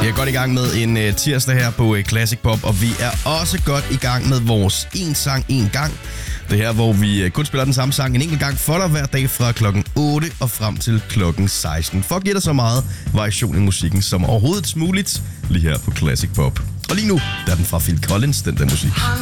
Vi er godt i gang med en tirsdag her på Classic Pop, og vi er også godt i gang med vores En Sang, En Gang. Det her, hvor vi kun spiller den samme sang en enkelt gang for dig hver dag fra klokken 8 og frem til klokken 16. For at give dig så meget variation i musikken som overhovedet muligt lige her på Classic Pop. Og lige nu, der er den fra Phil Collins, den der musik.